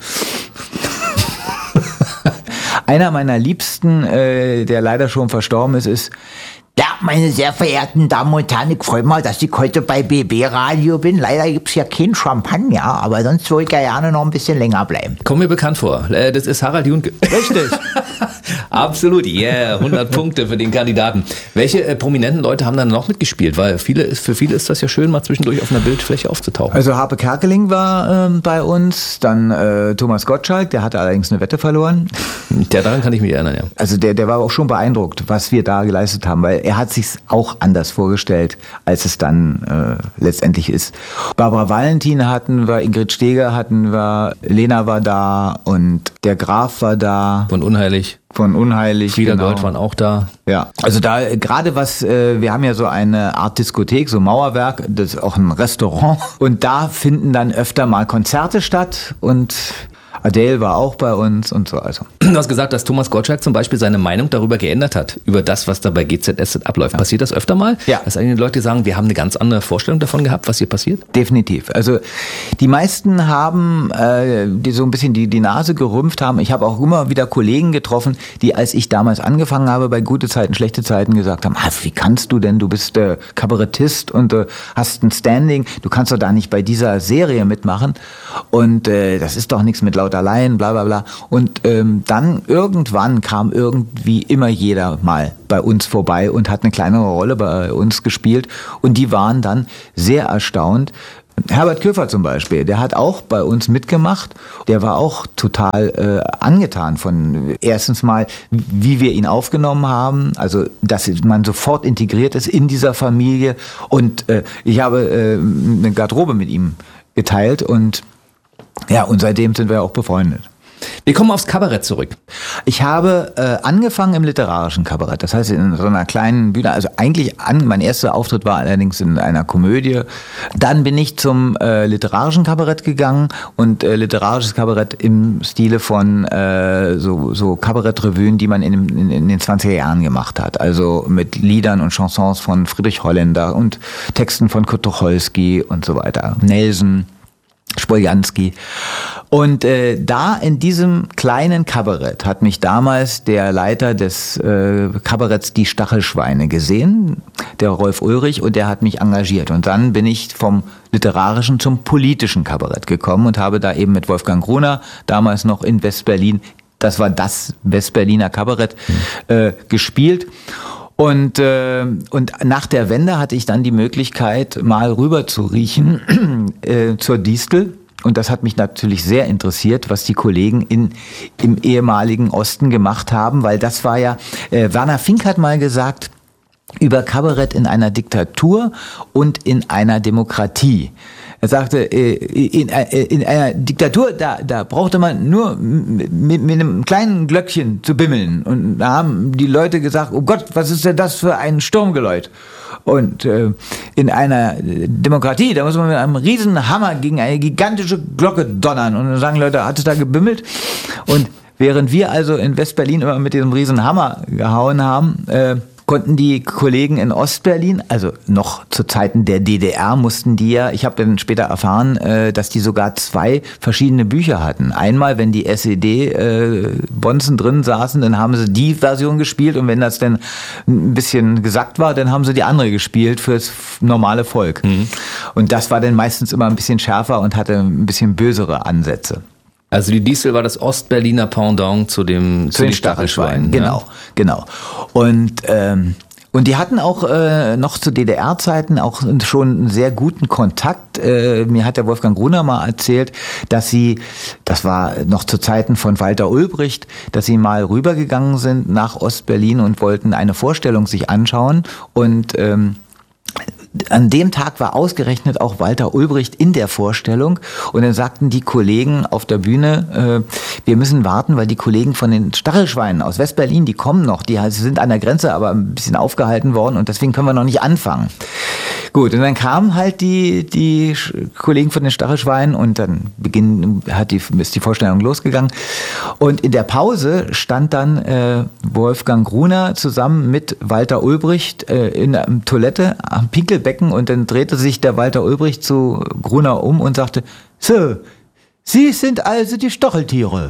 Einer meiner Liebsten, der leider schon verstorben ist ja, meine sehr verehrten Damen und Herren, ich freue mich, dass ich heute bei BB Radio bin. Leider gibt's ja kein Champagner, aber sonst würde ich ja gerne noch ein bisschen länger bleiben. Kommt mir bekannt vor. Das ist Harald Junke. Richtig. Absolut, 100 Punkte für den Kandidaten. Welche prominenten Leute haben dann noch mitgespielt? Weil für viele ist das ja schön, mal zwischendurch auf einer Bildfläche aufzutauchen. Also Harpe Kerkeling war bei uns, dann Thomas Gottschalk, der hatte allerdings eine Wette verloren. Daran kann ich mich erinnern, ja. Also der war auch schon beeindruckt, was wir da geleistet haben, weil er hat sich's auch anders vorgestellt, als es dann letztendlich ist. Barbara Valentin hatten wir, Ingrid Steger hatten wir, Lena war da und der Graf war da. Von Unheilig. Frieda Gold waren auch da. Ja, also da gerade wir haben ja so eine Art Diskothek, so Mauerwerk, das ist auch ein Restaurant. Und da finden dann öfter mal Konzerte statt und Adele war auch bei uns und so. Also. Du hast gesagt, dass Thomas Gottschalk zum Beispiel seine Meinung darüber geändert hat, über das, was da bei GZSZ abläuft. Ja. Passiert das öfter mal? Ja. Dass einige Leute sagen, wir haben eine ganz andere Vorstellung davon gehabt, was hier passiert? Definitiv. Also die meisten haben, die so ein bisschen die Nase gerümpft haben. Ich habe auch immer wieder Kollegen getroffen, die, als ich damals angefangen habe, bei gute Zeiten, schlechte Zeiten gesagt haben, wie kannst du denn, du bist Kabarettist und hast ein Standing, du kannst doch da nicht bei dieser Serie mitmachen und das ist doch nichts mit lauter Laien, bla bla bla. Und dann irgendwann kam irgendwie immer jeder mal bei uns vorbei und hat eine kleinere Rolle bei uns gespielt und die waren dann sehr erstaunt, Herbert Köfer zum Beispiel, der hat auch bei uns mitgemacht. Der war auch total angetan von erstens mal, wie wir ihn aufgenommen haben, also dass man sofort integriert ist in dieser Familie. Und ich habe eine Garderobe mit ihm geteilt und seitdem sind wir auch befreundet. Wir kommen aufs Kabarett zurück. Ich habe angefangen im literarischen Kabarett, das heißt in so einer kleinen Bühne, also eigentlich mein erster Auftritt war allerdings in einer Komödie. Dann bin ich zum literarischen Kabarett gegangen und literarisches Kabarett im Stile von so Kabarettrevuen, die man in den 20er Jahren gemacht hat. Also mit Liedern und Chansons von Friedrich Holländer und Texten von Kurt Tucholsky und so weiter. Nelson, Spoljanski. Und da in diesem kleinen Kabarett hat mich damals der Leiter des Kabaretts Die Stachelschweine gesehen, der Rolf Ulrich, und der hat mich engagiert. Und dann bin ich vom literarischen zum politischen Kabarett gekommen und habe da eben mit Wolfgang Gruner, damals noch in Westberlin, das war das Westberliner Kabarett, gespielt. Und nach der Wende hatte ich dann die Möglichkeit, mal rüber zu riechen zur Distel. Und das hat mich natürlich sehr interessiert, was die Kollegen im ehemaligen Osten gemacht haben, weil das war ja, Werner Fink hat mal gesagt, über Kabarett in einer Diktatur und in einer Demokratie. Er sagte, in einer Diktatur, da brauchte man nur mit einem kleinen Glöckchen zu bimmeln. Und da haben die Leute gesagt, oh Gott, was ist denn das für ein Sturmgeläut? Und in einer Demokratie, da muss man mit einem riesen Hammer gegen eine gigantische Glocke donnern. Und dann sagen Leute, hat es da gebimmelt? Und während wir also in Westberlin immer mit diesem riesen Hammer gehauen haben, konnten die Kollegen in Ostberlin, also noch zu Zeiten der DDR, mussten die ja, ich habe dann später erfahren, dass die sogar 2 verschiedene Bücher hatten. Einmal, wenn die SED-Bonzen drin saßen, dann haben sie die Version gespielt, und wenn das dann ein bisschen gesackt war, dann haben sie die andere gespielt fürs normale Volk. Mhm. Und das war dann meistens immer ein bisschen schärfer und hatte ein bisschen bösere Ansätze. Also die Distel war das Ostberliner Pendant zu den Stachelschweinen. Genau. Und die hatten auch noch zu DDR-Zeiten auch schon einen sehr guten Kontakt. Mir hat der Wolfgang Gruner mal erzählt, dass sie, das war noch zu Zeiten von Walter Ulbricht, dass sie mal rübergegangen sind nach Ostberlin und wollten eine Vorstellung sich anschauen. Und an dem Tag war ausgerechnet auch Walter Ulbricht in der Vorstellung, und dann sagten die Kollegen auf der Bühne, wir müssen warten, weil die Kollegen von den Stachelschweinen aus Westberlin, die kommen noch, die sind an der Grenze, aber ein bisschen aufgehalten worden, und deswegen können wir noch nicht anfangen. Gut, und dann kamen halt die Kollegen von den Stachelschweinen, und dann ist die Vorstellung losgegangen, und in der Pause stand dann Wolfgang Gruner zusammen mit Walter Ulbricht in der Toilette am Pinkelbecken, und dann drehte sich der Walter Ulbricht zu Gruner um und sagte, so, Sie sind also die Stacheltiere.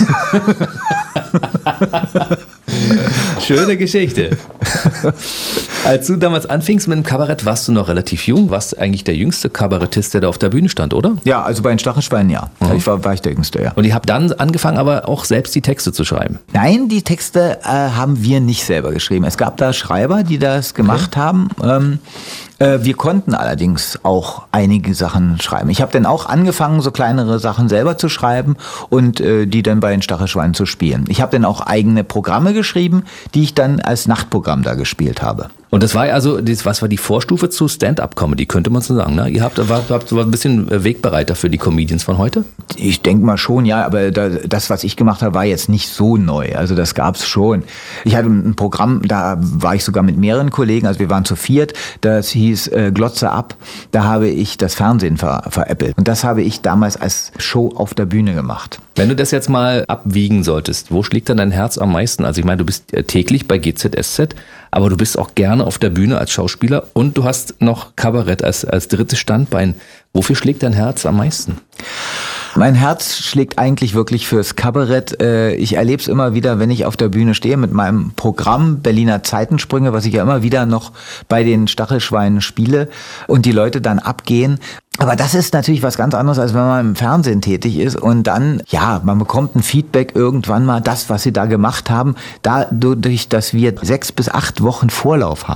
Schöne Geschichte. Als du damals anfingst mit dem Kabarett, warst du noch relativ jung. Warst du eigentlich der jüngste Kabarettist, der da auf der Bühne stand, oder? Ja, also bei den Stachelschweinen, ja. Mhm. War ich der Jüngste, ja. Und ihr habt dann angefangen, aber auch selbst die Texte zu schreiben? Nein, die Texte haben wir nicht selber geschrieben. Es gab da Schreiber, die das gemacht haben. Wir konnten allerdings auch einige Sachen schreiben. Ich habe dann auch angefangen, so kleinere Sachen selber zu schreiben und die dann bei den Stachelschweinen zu spielen. Ich habe dann auch eigene Programme geschrieben, die ich dann als Nachtprogramm da gespielt habe. Und das war also, was war die Vorstufe zu Stand-up-Comedy, könnte man so sagen, ne? Ihr habt so ein bisschen Wegbereiter für die Comedians von heute? Ich denke mal schon, ja, aber das, was ich gemacht habe, war jetzt nicht so neu. Also das gab's schon. Ich hatte ein Programm, da war ich sogar mit mehreren Kollegen, also wir waren zu 4, das hieß Glotze ab. Da habe ich das Fernsehen veräppelt. Und das habe ich damals als Show auf der Bühne gemacht. Wenn du das jetzt mal abwiegen solltest, wo schlägt dann dein Herz am meisten? Also ich meine, du bist täglich bei GZSZ, aber du bist auch gerne auf der Bühne als Schauspieler und du hast noch Kabarett als drittes Standbein. Wofür schlägt dein Herz am meisten? Mein Herz schlägt eigentlich wirklich fürs Kabarett. Ich erlebe es immer wieder, wenn ich auf der Bühne stehe mit meinem Programm Berliner Zeitensprünge, was ich ja immer wieder noch bei den Stachelschweinen spiele und die Leute dann abgehen. Aber das ist natürlich was ganz anderes, als wenn man im Fernsehen tätig ist und dann, ja, man bekommt ein Feedback irgendwann mal, das, was sie da gemacht haben, dadurch, dass wir 6 bis 8 Wochen Vorlauf haben.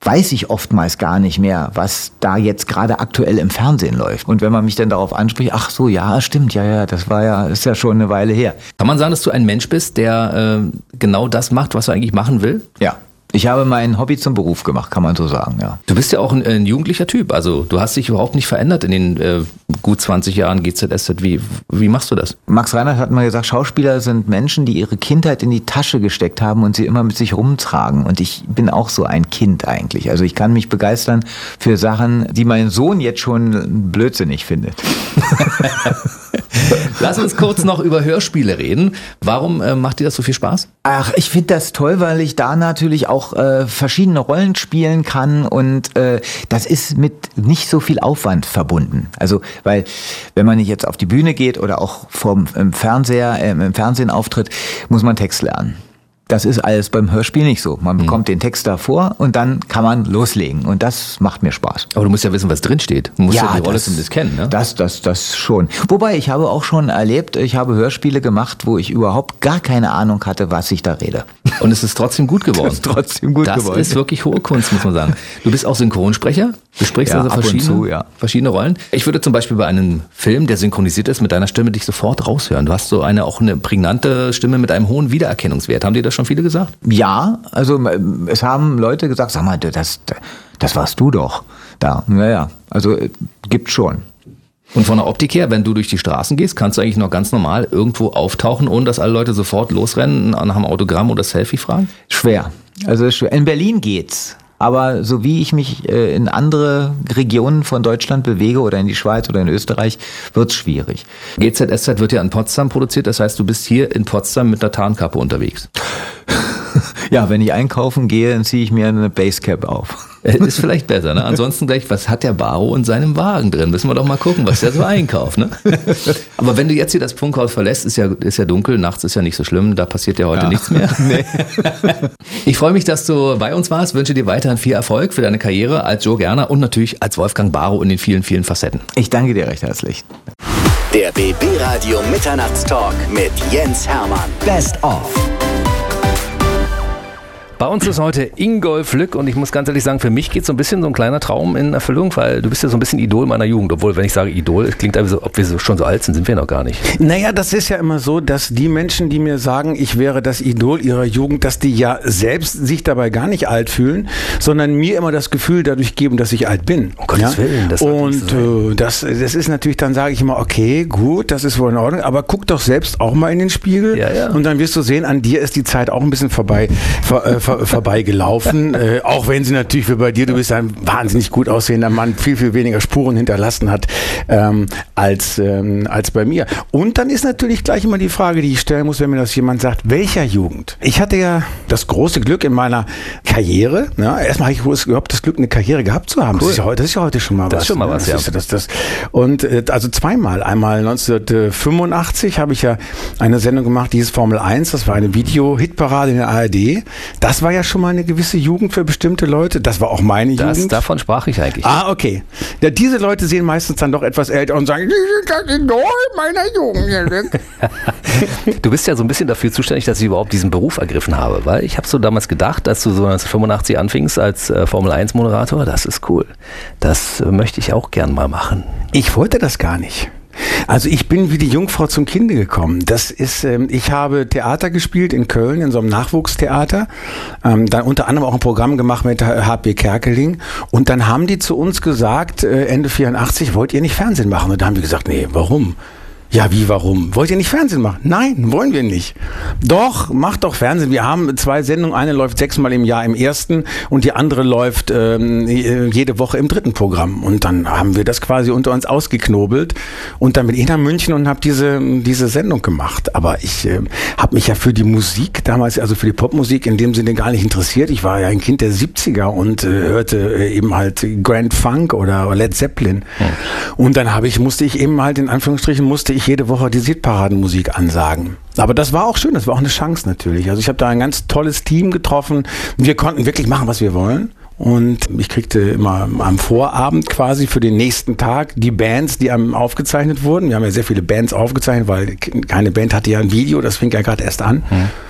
weiß ich oftmals gar nicht mehr, was da jetzt gerade aktuell im Fernsehen läuft. Und wenn man mich dann darauf anspricht, ach so, ja, stimmt, ja, das ist ja schon eine Weile her. Kann man sagen, dass du ein Mensch bist, der genau das macht, was er eigentlich machen will? Ja. Ich habe mein Hobby zum Beruf gemacht, kann man so sagen, ja. Du bist ja auch ein jugendlicher Typ, also du hast dich überhaupt nicht verändert in den gut 20 Jahren GZSZ. Wie machst du das? Max Reinhardt hat mal gesagt, Schauspieler sind Menschen, die ihre Kindheit in die Tasche gesteckt haben und sie immer mit sich rumtragen. Und ich bin auch so ein Kind eigentlich. Also ich kann mich begeistern für Sachen, die mein Sohn jetzt schon blödsinnig findet. Lass uns kurz noch über Hörspiele reden. Warum macht dir das so viel Spaß? Ach, ich finde das toll, weil ich da natürlich auch verschiedene Rollen spielen kann und das ist mit nicht so viel Aufwand verbunden. Also, weil wenn man nicht jetzt auf die Bühne geht oder auch im Fernsehen auftritt, muss man Text lernen. Das ist alles beim Hörspiel nicht so. Man bekommt den Text davor und dann kann man loslegen. Und das macht mir Spaß. Aber du musst ja wissen, was drin steht. Du musst ja die Rolle zumindest kennen, ne? Das schon. Wobei, ich habe auch schon erlebt, ich habe Hörspiele gemacht, wo ich überhaupt gar keine Ahnung hatte, was ich da rede. Und es ist trotzdem gut geworden. Es ist trotzdem gut geworden. Das ist wirklich hohe Kunst, muss man sagen. Du bist auch Synchronsprecher. Du sprichst also verschiedene Rollen. Ich würde zum Beispiel bei einem Film, der synchronisiert ist, mit deiner Stimme dich sofort raushören. Du hast so auch eine prägnante Stimme mit einem hohen Wiedererkennungswert. Haben dir das schon viele gesagt? Ja, also es haben Leute gesagt, sag mal, das warst du doch da. Naja, also gibt schon. Und von der Optik her, wenn du durch die Straßen gehst, kannst du eigentlich noch ganz normal irgendwo auftauchen, ohne dass alle Leute sofort losrennen, nach einem Autogramm oder Selfie fragen? Schwer. Also in Berlin geht's. Aber so wie ich mich in andere Regionen von Deutschland bewege oder in die Schweiz oder in Österreich, wird's schwierig. GZSZ wird ja in Potsdam produziert, das heißt, du bist hier in Potsdam mit einer Tarnkappe unterwegs. Ja, wenn ich einkaufen gehe, dann ziehe ich mir eine Basecap auf. Ist vielleicht besser, ne? Ansonsten gleich, was hat der Baro in seinem Wagen drin? Müssen wir doch mal gucken, was der so einkauft, ne? Aber wenn du jetzt hier das Funkhaus verlässt, ist ja dunkel, nachts ist ja nicht so schlimm, da passiert ja heute nichts mehr. Nee. Ich freue mich, dass du bei uns warst, wünsche dir weiterhin viel Erfolg für deine Karriere als Joe Gerner und natürlich als Wolfgang Baro in den vielen, vielen Facetten. Ich danke dir recht herzlich. Der BB Radio Mitternachtstalk mit Jens Hermann. Best of. Bei uns ist heute Ingolf Lück und ich muss ganz ehrlich sagen, für mich geht so ein bisschen so ein kleiner Traum in Erfüllung, weil du bist ja so ein bisschen Idol meiner Jugend, obwohl, wenn ich sage Idol, es klingt einfach so, ob wir schon so alt sind wir noch gar nicht. Naja, das ist ja immer so, dass die Menschen, die mir sagen, ich wäre das Idol ihrer Jugend, dass die ja selbst sich dabei gar nicht alt fühlen, sondern mir immer das Gefühl dadurch geben, dass ich alt bin. Um Gottes Willen. Das und das ist natürlich, dann sage ich immer, okay, gut, das ist wohl in Ordnung, aber guck doch selbst auch mal in den Spiegel und dann wirst du sehen, an dir ist die Zeit auch ein bisschen vorbeigelaufen, auch wenn sie natürlich wie bei dir, du bist ein wahnsinnig gut aussehender Mann, viel, viel weniger Spuren hinterlassen hat als bei mir. Und dann ist natürlich gleich immer die Frage, die ich stellen muss, wenn mir das jemand sagt, welcher Jugend? Ich hatte ja das große Glück in meiner Karriere, erstmal habe ich überhaupt das Glück, eine Karriere gehabt zu haben. Cool. Das ist ja heute schon mal was. Das ist schon mal was, ja. Und also zweimal. Einmal 1985 habe ich ja eine Sendung gemacht, die hieß Formel 1, das war eine Video-Hitparade in der ARD. Das war ja schon mal eine gewisse Jugend für bestimmte Leute. Das war auch meine Jugend. Davon sprach ich eigentlich. Ah, okay. Ja, diese Leute sehen meistens dann doch etwas älter und sagen, die sind das Idol meiner Jugend. Du bist ja so ein bisschen dafür zuständig, dass ich überhaupt diesen Beruf ergriffen habe, weil ich habe so damals gedacht, als du so 1985 anfingst als Formel-1-Moderator, das ist cool. Das möchte ich auch gern mal machen. Ich wollte das gar nicht. Also ich bin wie die Jungfrau zum Kinde gekommen. Das ist, ich habe Theater gespielt in Köln, in so einem Nachwuchstheater. Dann unter anderem auch ein Programm gemacht mit H.P. Kerkeling. Und dann haben die zu uns gesagt, Ende 84, wollt ihr nicht Fernsehen machen? Und da haben wir gesagt, nee, warum? Ja, wie, warum? Wollt ihr nicht Fernsehen machen? Nein, wollen wir nicht. Doch, macht doch Fernsehen. Wir haben 2 Sendungen. Eine läuft 6-mal im Jahr im ersten und die andere läuft jede Woche im 3. Programm. Und dann haben wir das quasi unter uns ausgeknobelt und dann bin ich nach München und habe diese Sendung gemacht. Aber ich habe mich ja für die Musik damals, also für die Popmusik in dem Sinne gar nicht interessiert. Ich war ja ein Kind der 70er und hörte eben halt Grand Funk oder Led Zeppelin. Und dann musste ich eben halt in Anführungsstrichen jede Woche die Hitparadenmusik ansagen. Aber das war auch schön, das war auch eine Chance natürlich. Also ich habe da ein ganz tolles Team getroffen. Wir konnten wirklich machen, was wir wollen. Und ich kriegte immer am Vorabend quasi für den nächsten Tag die Bands, die aufgezeichnet wurden. Wir haben ja sehr viele Bands aufgezeichnet, weil keine Band hatte ja ein Video, das fing ja gerade erst an.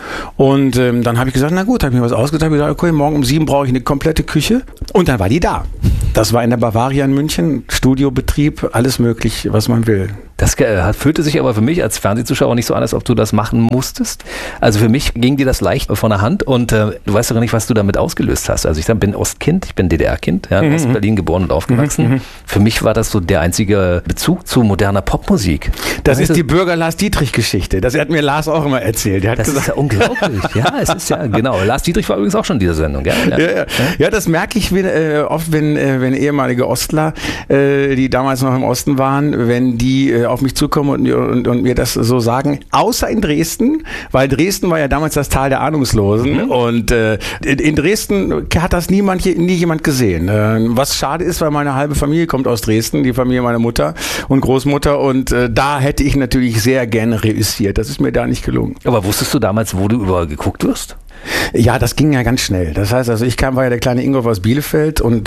Und dann habe ich gesagt, na gut, habe ich mir was ausgedacht, habe gesagt, okay, morgen um 7 brauche ich eine komplette Küche. Und dann war die da. Das war in der Bavaria in München, Studiobetrieb, alles möglich, was man will. Das fühlte sich aber für mich als Fernsehzuschauer nicht so an, als ob du das machen musstest. Also für mich ging dir das leicht von der Hand und du weißt doch gar nicht, was du damit ausgelöst hast. Also ich bin Ostkind, ich bin DDR-Kind, ja, in Ostberlin geboren und aufgewachsen. Für mich war das so der einzige Bezug zu moderner Popmusik. Das ist die Bürger-Lars-Dietrich-Geschichte. Das hat mir Lars auch immer erzählt. Der hat das gesagt, ist ja unglaublich. Ja, es ist ja, genau. Lars Dietrich war übrigens auch schon in dieser Sendung. Ja, ja, das merke ich oft, wenn ehemalige Ostler, die damals noch im Osten waren, wenn die auf mich zukommen und mir das so sagen, außer in Dresden, weil Dresden war ja damals das Tal der Ahnungslosen und in Dresden hat das nie jemand gesehen. Was schade ist, weil meine halbe Familie kommt aus Dresden, die Familie meiner Mutter und Großmutter und da hätte ich natürlich sehr gerne reüssiert. Das ist mir da nicht gelungen. Aber wusstest du damals, wo du überall geguckt wirst? Ja, das ging ja ganz schnell. Das heißt, also war ja der kleine Ingolf aus Bielefeld und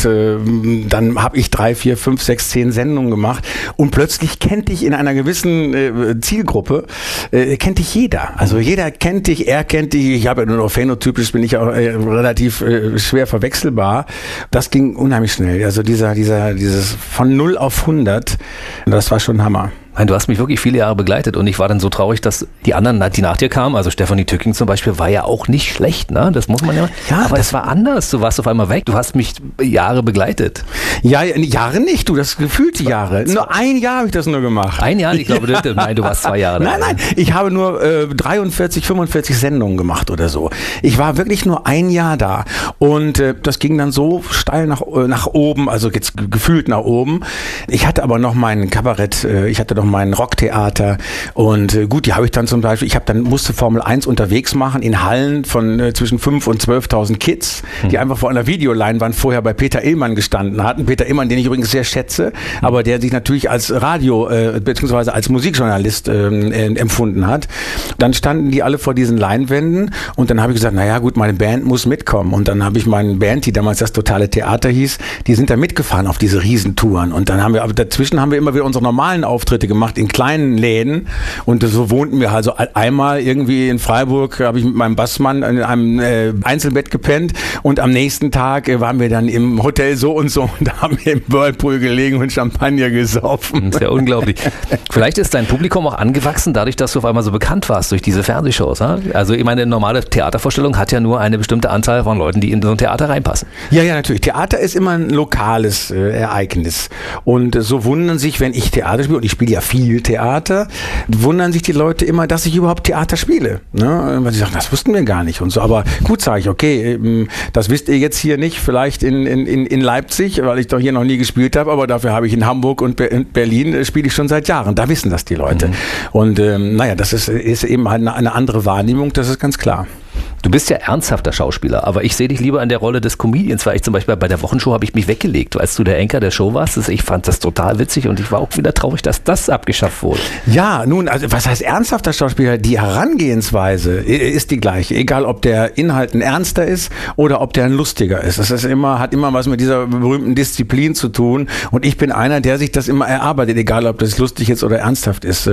dann habe ich 3, 4, 5, 6, 10 Sendungen gemacht und plötzlich kennt dich in einer gewissen Zielgruppe, kennt dich jeder. Also jeder kennt dich, er kennt dich. Ich habe ja nur noch phänotypisch, bin ich auch relativ schwer verwechselbar. Das ging unheimlich schnell. Also dieses von 0 auf 100, das war schon Hammer. Du hast mich wirklich viele Jahre begleitet und ich war dann so traurig, dass die anderen, die nach dir kamen, also Stefanie Tücking zum Beispiel, war ja auch nicht schlecht, ne? Das muss man ja. Ja, aber es war anders. Du warst auf einmal weg. Du hast mich Jahre begleitet. Ja, Jahre nicht, das gefühlte Jahre. Nur ein Jahr habe ich das nur gemacht. Ein Jahr? Ich glaube, nein, du warst 2 Jahre da. Nein, ich habe nur 43, 45 Sendungen gemacht oder so. Ich war wirklich nur ein Jahr da und das ging dann so steil nach oben, also jetzt gefühlt nach oben. Ich hatte aber noch mein Kabarett, ich hatte noch mein Rocktheater und gut, die habe ich dann zum Beispiel, musste Formel 1 unterwegs machen in Hallen von zwischen 5.000 und 12.000 Kids, die einfach vor einer Videoleinwand vorher bei Peter Illmann gestanden hatten. Peter Illmann, den ich übrigens sehr schätze, aber der sich natürlich als beziehungsweise als Musikjournalist empfunden hat. Dann standen die alle vor diesen Leinwänden und dann habe ich gesagt, naja gut, meine Band muss mitkommen und dann habe ich meine Band, die damals das Totale Theater hieß, die sind da mitgefahren auf diese Riesentouren und dann dazwischen haben wir immer wieder unsere normalen Auftritte gemacht in kleinen Läden und so wohnten wir also einmal irgendwie in Freiburg, habe ich mit meinem Bassmann in einem Einzelbett gepennt und am nächsten Tag waren wir dann im Hotel so und da haben wir im Whirlpool gelegen und Champagner gesoffen. Das ist ja unglaublich. Vielleicht ist dein Publikum auch angewachsen, dadurch, dass du auf einmal so bekannt warst durch diese Fernsehshows. Ha? Also ich meine, eine normale Theatervorstellung hat ja nur eine bestimmte Anzahl von Leuten, die in so ein Theater reinpassen. Ja, natürlich. Theater ist immer ein lokales Ereignis und so wundern sich, wenn ich Theater spiele und ich spiele ja viel Theater, wundern sich die Leute immer, dass ich überhaupt Theater spiele. Ne? Weil sie sagen, das wussten wir gar nicht und so. Aber gut, sage ich, okay, das wisst ihr jetzt hier nicht, vielleicht in Leipzig, weil ich doch hier noch nie gespielt habe, aber dafür habe ich in Hamburg und Berlin spiele ich schon seit Jahren. Da wissen das die Leute. Und das ist eben eine andere Wahrnehmung, das ist ganz klar. Du bist ja ernsthafter Schauspieler, aber ich sehe dich lieber in der Rolle des Comedians, weil ich zum Beispiel bei der Wochenshow habe ich mich weggelegt, als du der Anchor der Show warst. Ich fand das total witzig und ich war auch wieder traurig, dass das abgeschafft wurde. Ja, nun, also was heißt ernsthafter Schauspieler? Die Herangehensweise ist die gleiche, egal ob der Inhalt ein ernster ist oder ob der ein lustiger ist. Das hat immer was mit dieser berühmten Disziplin zu tun und ich bin einer, der sich das immer erarbeitet, egal ob das lustig ist oder ernsthaft ist.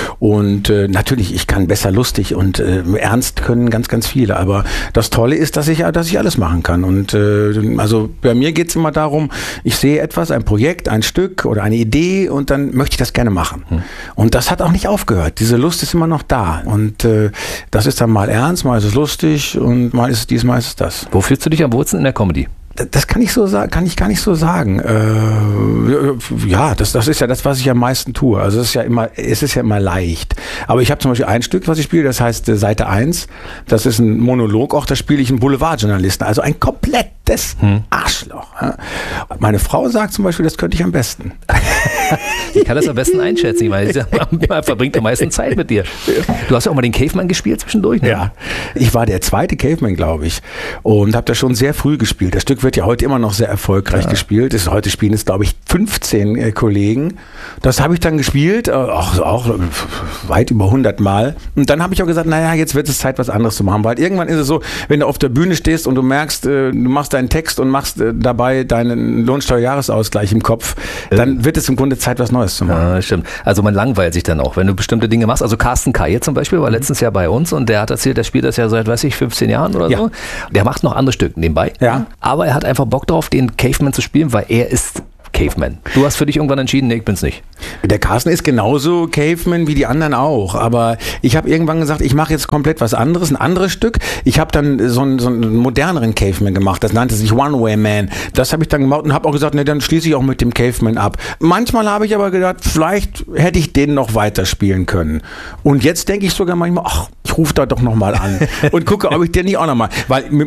Und natürlich, ich kann besser lustig und ernst können ganz, ganz viele. Aber das Tolle ist, dass ich alles machen kann. Und also bei mir geht es immer darum, ich sehe etwas, ein Projekt, ein Stück oder eine Idee und dann möchte ich das gerne machen. Und das hat auch nicht aufgehört. Diese Lust ist immer noch da. Und das ist dann mal ernst, mal ist es lustig und mal ist es dies, mal ist es das. Wo fühlst du dich am wohlsten in der Comedy? Das kann ich gar nicht so sagen. Ja, das ist ja das, was ich am meisten tue. Also es ist ja immer leicht. Aber ich habe zum Beispiel ein Stück, was ich spiele, das heißt Seite 1. Das ist ein Monolog, auch da spiele ich einen Boulevardjournalisten. Also ein komplettes Arschloch. Meine Frau sagt zum Beispiel, das könnte ich am besten. Ich kann das am besten einschätzen, weil man verbringt am meisten Zeit mit dir. Du hast ja auch mal den Caveman gespielt zwischendurch, ne? Ja, ich war der zweite Caveman, glaube ich. Und habe das schon sehr früh gespielt. Das Stück wird ja heute immer noch sehr erfolgreich gespielt. Heute spielen es, glaube ich, 15 Kollegen. Das habe ich dann gespielt, auch weit über 100 Mal. Und dann habe ich auch gesagt, naja, jetzt wird es Zeit, was anderes zu machen. Weil irgendwann ist es so, wenn du auf der Bühne stehst und du merkst, du machst deinen Text und machst dabei deinen Lohnsteuerjahresausgleich im Kopf, dann wird es im Grunde Zeit, was Neues Spaß zu machen. Ja, stimmt. Also man langweilt sich dann auch, wenn du bestimmte Dinge machst. Also Carsten Kaye zum Beispiel war letztens ja bei uns und der hat erzählt, der spielt das ja seit, 15 Jahren oder so. Der macht noch andere Stücke nebenbei. Ja. Aber er hat einfach Bock drauf, den Caveman zu spielen, weil er ist Caveman. Du hast für dich irgendwann entschieden, nee, ich bin's nicht. Der Carsten ist genauso Caveman wie die anderen auch, aber ich habe irgendwann gesagt, ich mache jetzt komplett was anderes, ein anderes Stück. Ich habe dann so einen moderneren Caveman gemacht, das nannte sich One-Way Man. Das habe ich dann gemacht und habe auch gesagt, ne, dann schließe ich auch mit dem Caveman ab. Manchmal habe ich aber gedacht, vielleicht hätte ich den noch weiterspielen können. Und jetzt denke ich sogar manchmal, ach, ich rufe da doch nochmal an und gucke, ob ich den nicht auch nochmal, weil